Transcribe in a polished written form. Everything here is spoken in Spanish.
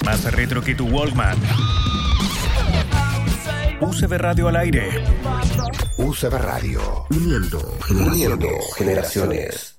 Más retro que tu Walkman. UCB Radio al aire. UCB Radio. Uniendo generaciones.